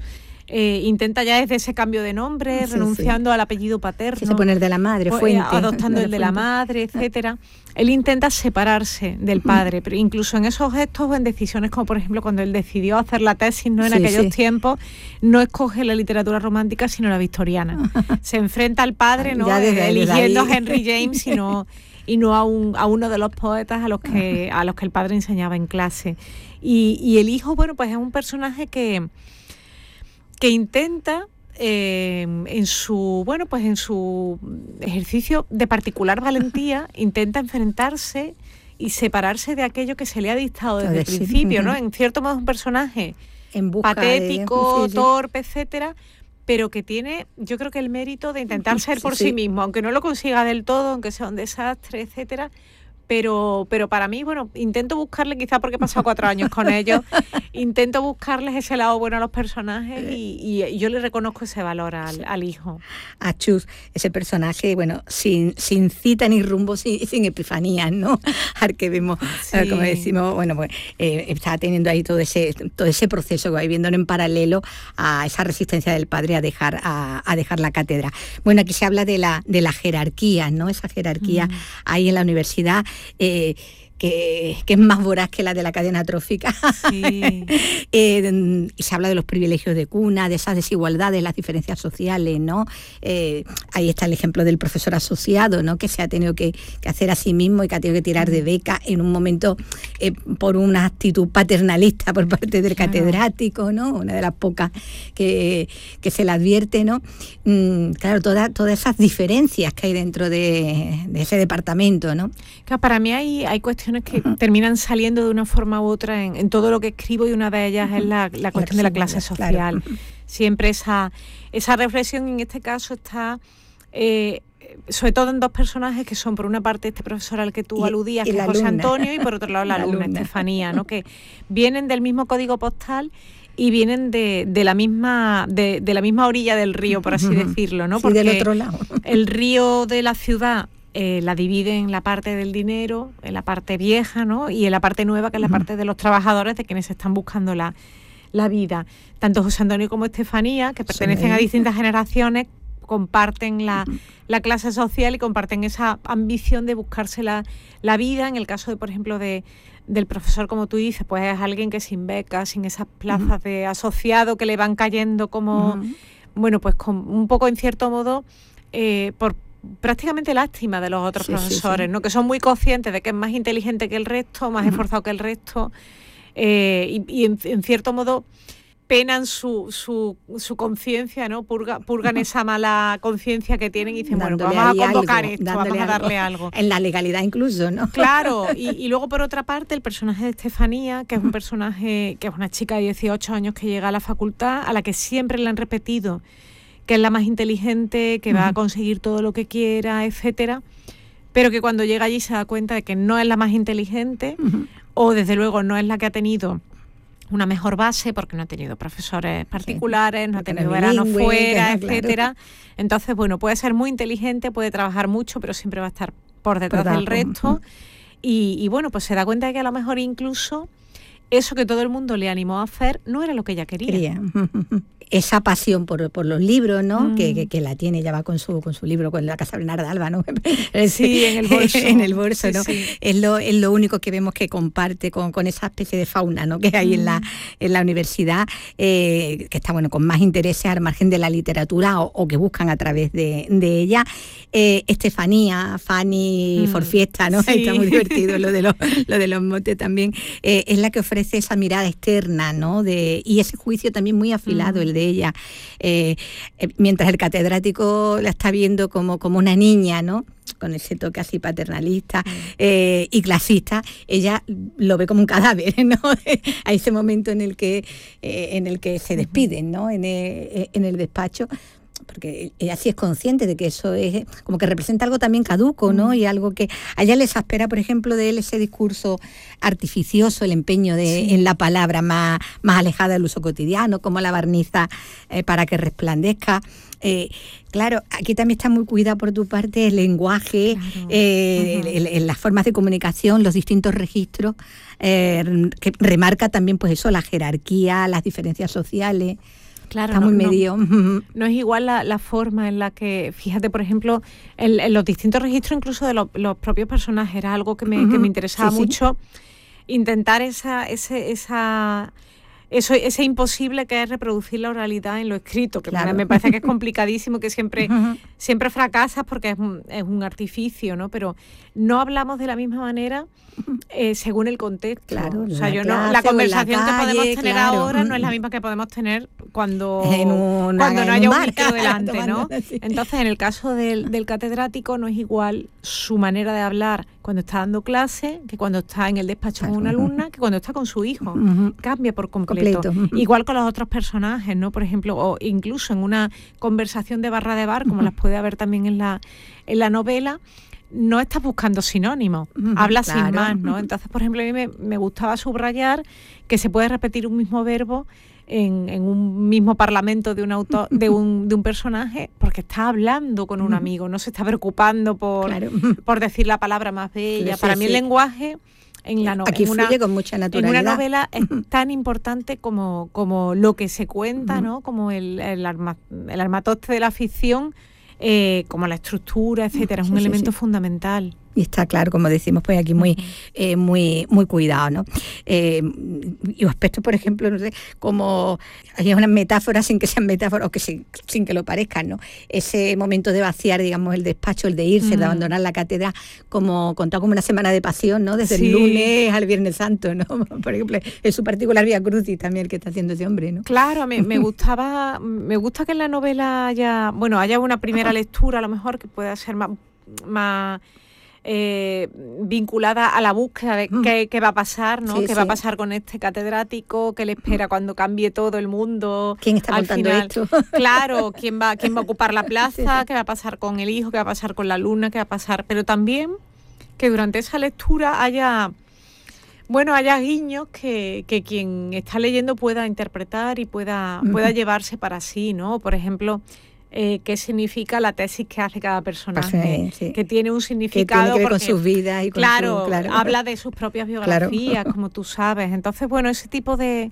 Eh, intenta ya desde ese cambio de nombre, sí, renunciando sí. al apellido paterno. Sí, se pone el de la madre, pues, fuente. Eh, adoptando el de la madre, etcétera. Él intenta separarse del padre, pero incluso en esos gestos o en decisiones como, por ejemplo, cuando él decidió hacer la tesis, ¿no? En sí, aquellos sí. tiempos, no escoge la literatura romántica, sino la victoriana. Se enfrenta al padre, ¿no? Eh, eligiendo a Henry James y no, y no a, un, a uno de los poetas a los que, a los que el padre enseñaba en clase. Y, y el hijo, bueno, pues es un personaje que... que intenta eh, en su bueno pues en su ejercicio de particular valentía intenta enfrentarse y separarse de aquello que se le ha dictado desde el principio, ¿no? En cierto modo es un personaje en patético, de... sí, sí. torpe, etcétera, pero que tiene, yo creo que el mérito de intentar ser por sí, sí mismo, aunque no lo consiga del todo, aunque sea un desastre, etcétera. Pero, pero para mí, bueno, intento buscarle, quizá porque he pasado cuatro años con ellos, intento buscarles ese lado bueno a los personajes y, y yo le reconozco ese valor al, al hijo. A Chus, ese personaje, bueno, sin, sin cita ni rumbo, sin, sin epifanías, ¿no? Al que vemos, sí. como decimos, bueno, pues eh, está teniendo ahí todo ese, todo ese proceso que va viéndolo en paralelo a esa resistencia del padre a dejar, a, a dejar la cátedra. Bueno, aquí se habla de la, de la jerarquía, ¿no? Esa jerarquía mm. ahí en la universidad. Eh, que, que es más voraz que la de la cadena trófica. Sí. eh, y se habla de los privilegios de cuna, de esas desigualdades, las diferencias sociales, ¿no? Eh, ahí está el ejemplo del profesor asociado, ¿no? Que se ha tenido que, que hacer a sí mismo y que ha tenido que tirar de beca en un momento eh, por una actitud paternalista por parte del claro. catedrático, ¿no? Una de las pocas que, que se le advierte, ¿no? Mm, claro, toda, todas esas diferencias que hay dentro de, de ese departamento, ¿no? Claro, para mí hay, hay cuestiones que uh-huh. terminan saliendo de una forma u otra en, en todo lo que escribo, y una de ellas uh-huh. es la, la cuestión de la clase social. Claro. Siempre esa, esa reflexión en este caso está... Eh, sobre todo en dos personajes que son, por una parte, este profesor al que tú y, aludías, y que es José Antonio, y por otro lado la, la alumna, alumna Estefanía, ¿no? Que vienen del mismo código postal y vienen de, de la misma de, de la misma orilla del río, por así uh-huh. decirlo, ¿no? Porque sí, del otro lado. El río de la ciudad eh, la divide en la parte del dinero, en la parte vieja, ¿no? Y en la parte nueva, que es la uh-huh. parte de los trabajadores, de quienes están buscando la, la vida. Tanto José Antonio como Estefanía, que pertenecen sí. a distintas generaciones, comparten la, la clase social y comparten esa ambición de buscarse la, la vida. En el caso, de por ejemplo, de del profesor, como tú dices, pues es alguien que sin becas, sin esas plazas uh-huh. de asociado que le van cayendo como, uh-huh. bueno, pues con un poco, en cierto modo, eh, por prácticamente lástima de los otros sí, profesores, sí, sí. ¿no? Que son muy conscientes de que es más inteligente que el resto, más uh-huh. esforzado que el resto, eh, y, y en, en cierto modo penan su, su, su conciencia, ¿no? Purga, purgan esa mala conciencia que tienen y dicen, dándole bueno, vamos a convocar algo, esto, vamos a darle algo. algo. En la legalidad incluso, ¿no? Claro, y, y luego por otra parte el personaje de Estefanía, que es un personaje, que es una chica de dieciocho años que llega a la facultad, a la que siempre le han repetido que es la más inteligente, que uh-huh. va a conseguir todo lo que quiera, etcétera, pero que cuando llega allí se da cuenta de que no es la más inteligente, uh-huh. o desde luego no es la que ha tenido una mejor base, porque no ha tenido profesores particulares, sí, no ha tenido verano fuera, etcétera. Claro. Entonces, bueno, puede ser muy inteligente, puede trabajar mucho, pero siempre va a estar por detrás por del resto. Uh-huh. y, y bueno, pues se da cuenta de que a lo mejor incluso eso que todo el mundo le animó a hacer no era lo que ella quería. quería. Esa pasión por, por los libros, ¿no? Mm. Que, que, que la tiene, ya va con su con su libro, con la Casa Bernarda Alba, ¿no? Sí, en el bolso. en el bolso, sí, ¿no? Sí. Es lo, es lo único que vemos que comparte con, con esa especie de fauna, ¿no? Que hay mm. en la en la universidad, eh, que está, bueno, con más intereses al margen de la literatura o, o que buscan a través de, de ella. Eh, Estefanía, Fanny, mm. Forfiesta, ¿no? Sí. Está muy divertido lo de los, lo de los motes también. Eh, es la que ofrece esa mirada externa, ¿no? De, y ese juicio también muy afilado, mm. el de ella, eh, eh, mientras el catedrático la está viendo como, como una niña, ¿no? Con ese toque así paternalista mm. eh, y clasista, ella lo ve como un cadáver, ¿no? A ese momento en el que eh, en el que se despiden, ¿no? En el, en el despacho, porque ella sí es consciente de que eso es como que representa algo también caduco, ¿no? Mm. Y algo que a ella les espera, por ejemplo, de él ese discurso artificioso, el empeño de sí. en la palabra más, más alejada del uso cotidiano, como la barniza eh, para que resplandezca. Eh, claro, aquí también está muy cuidado por tu parte el lenguaje, claro. eh, uh-huh. el, el, las formas de comunicación, los distintos registros, eh, que remarca también pues eso, la jerarquía, las diferencias sociales. Claro, está no, muy no, medio. No es igual la, la forma en la que, fíjate, por ejemplo, en, en los distintos registros incluso de lo, los propios personajes, era algo que me, uh-huh. que me interesaba sí, mucho, sí. intentar esa, ese, esa, eso, ese imposible que es reproducir la oralidad en lo escrito, que claro. me, me parece que es complicadísimo, que siempre, uh-huh. siempre fracasas porque es un, es un artificio, ¿no? Pero no hablamos de la misma manera eh, según el contexto. Claro, o sea, yo no, la conversación la calle, que podemos tener claro. ahora no es la misma que podemos tener cuando, una, cuando no haya un, un micro delante, ¿no? Sí. Entonces, en el caso del, del catedrático no es igual su manera de hablar cuando está dando clase, que cuando está en el despacho claro. con una alumna, que cuando está con su hijo. Uh-huh. Cambia por completo. completo. Uh-huh. Igual con los otros personajes, ¿no? Por ejemplo, o incluso en una conversación de barra de bar, como uh-huh. las puede haber también en la, en la novela, no estás buscando sinónimos, uh-huh, habla claro. sin más, ¿no? Entonces, por ejemplo, a mí me, me gustaba subrayar que se puede repetir un mismo verbo en, en un mismo parlamento de un autor, de un, de un personaje, porque está hablando con un uh-huh. amigo, no se está preocupando por, claro. por decir la palabra más bella. Sí, Para sí, mí el sí. lenguaje en la no, Aquí en fluye una, con mucha naturalidad. En una novela es tan importante como, como lo que se cuenta, uh-huh. ¿no? Como el, el, arma, el armatoste de la ficción, Eh, como la estructura, etcétera, es un sí, elemento sí, sí. fundamental. Y está claro, como decimos, pues aquí muy eh, muy muy cuidado, ¿no? Eh, y aspectos, por ejemplo, no sé, como hay unas metáforas sin que sean metáforas o que sin, sin que lo parezcan, ¿no? Ese momento de vaciar, digamos, el despacho, el de irse, mm. de abandonar la cátedra, como contado como una semana de pasión, ¿no? Desde sí. el lunes al Viernes Santo, ¿no? Por ejemplo, es su particular Vía Crucis también el que está haciendo ese hombre, ¿no? Claro, me, me gustaba, me gusta que en la novela haya, bueno, haya una primera lectura, a lo mejor, que pueda ser más, más Eh, vinculada a la búsqueda de qué, qué va a pasar, ¿no? Sí, qué sí. va a pasar con este catedrático, qué le espera cuando cambie todo el mundo. ¿Quién está al contando final? esto? Claro, quién va, quién va a ocupar la plaza, sí, sí. qué va a pasar con el hijo, qué va a pasar con la alumna, qué va a pasar. Pero también que durante esa lectura haya, bueno, haya guiños que, que quien está leyendo pueda interpretar y pueda, uh-huh. pueda llevarse para sí, ¿no? Por ejemplo, Eh, qué significa la tesis que hace cada personaje, sí. que tiene un significado que tiene que ver porque, con sus vidas y con claro, su, claro, habla de sus propias biografías, claro. como tú sabes. Entonces, bueno, ese tipo de,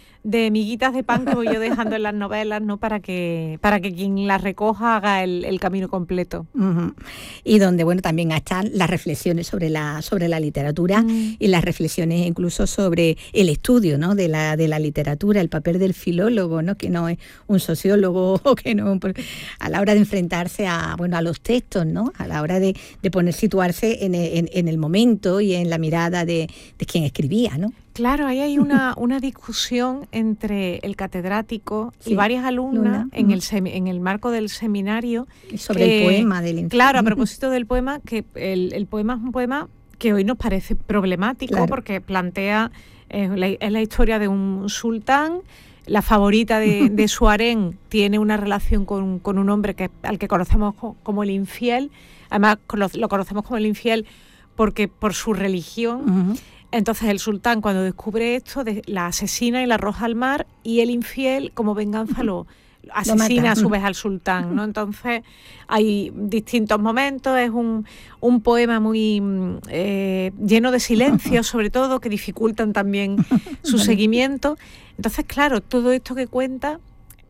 de miguitas de pan que voy yo dejando en las novelas, ¿no? Para que para que quien las recoja haga el, el camino completo. Uh-huh. Y donde, bueno, también están las reflexiones sobre la sobre la literatura mm. y las reflexiones incluso sobre el estudio, ¿no? de la de la literatura, el papel del filólogo, ¿no? Que no es un sociólogo o que no a la hora de enfrentarse a, bueno, a los textos, ¿no? A la hora de, de poner situarse en, en, en el momento y en la mirada de, de quien escribía, ¿no? Claro, ahí hay una, una discusión entre el catedrático sí, y varias alumnas Luna. en el semi, en el marco del seminario. Sobre eh, el poema del infierno. Claro, a propósito del poema, que el, el poema es un poema que hoy nos parece problemático claro. porque plantea, eh, la, es la historia de un sultán, la favorita de, de su harén tiene una relación con, con un hombre que, al que conocemos como el infiel, además lo, lo conocemos como el infiel porque por su religión. Uh-huh. Entonces el sultán, cuando descubre esto, de, la asesina y la arroja al mar, y el infiel, como venganza, lo asesina lo a su vez al sultán, ¿no? Entonces hay distintos momentos, es un, un poema muy eh, lleno de silencios, sobre todo, que dificultan también su seguimiento. Entonces, claro, todo esto que cuenta,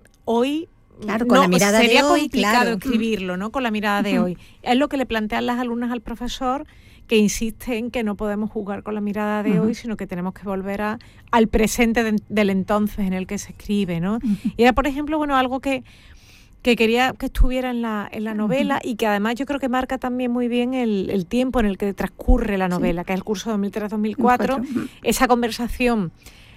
hoy claro, con no, la mirada sería de hoy, complicado claro. escribirlo, ¿no? Con la mirada de hoy. Es lo que le plantean las alumnas al profesor, que insiste en que no podemos jugar con la mirada de uh-huh. hoy, sino que tenemos que volver a, al presente de, del entonces en el que se escribe, ¿no? Uh-huh. Y era, por ejemplo, bueno, algo que, que quería que estuviera en la, en la novela uh-huh. y que además yo creo que marca también muy bien el, el tiempo en el que transcurre la novela, sí. que es el curso dos mil tres dos mil cuatro. Uh-huh. Esa conversación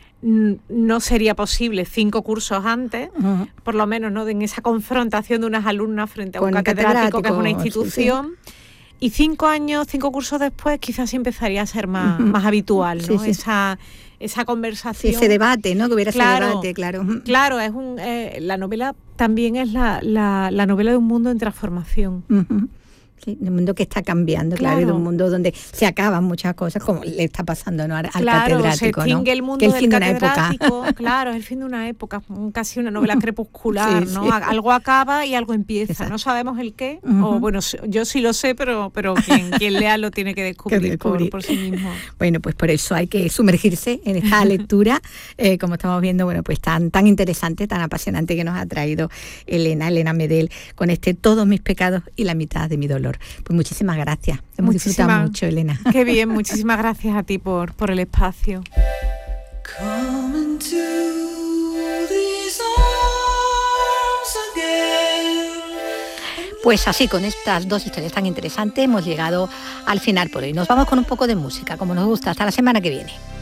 no sería posible cinco cursos antes, uh-huh. por lo menos, ¿no? En esa confrontación de unas alumnas frente a con un catedrático, catedrático, que es una institución. Sí, sí. Y cinco años, cinco cursos después, quizás sí empezaría a ser más, uh-huh. más habitual, ¿no? Sí, sí. Esa, esa conversación. Sí, ese debate, ¿no? Que hubiera claro, ese debate, claro. Claro, es un, eh, la novela también es la, la, la novela de un mundo en transformación. Uh-huh. Sí, de un mundo que está cambiando, claro, claro, y de un mundo donde se acaban muchas cosas, como le está pasando, ¿no?, al, al claro, catedrático, se extingue, ¿no? el mundo que el del fin catedrático, de una época. Claro, es el fin de una época, casi una novela crepuscular, sí, ¿no? Sí. Algo acaba y algo empieza, Exacto. no sabemos el qué, uh-huh. o bueno, yo sí lo sé, pero, pero quien, quien lea lo tiene que descubrir, que descubrir. Por, por sí mismo. Bueno, pues por eso hay que sumergirse en esta lectura, eh, como estamos viendo, bueno, pues tan, tan interesante, tan apasionante que nos ha traído Elena, Elena Medel, con este Todos mis pecados y la mitad de mi dolor. Pues muchísimas gracias. Hemos disfrutado mucho, Elena. Qué bien, muchísimas gracias a ti por, por el espacio. Pues así, con estas dos historias tan interesantes, hemos llegado al final por hoy. Nos vamos con un poco de música, como nos gusta. Hasta la semana que viene.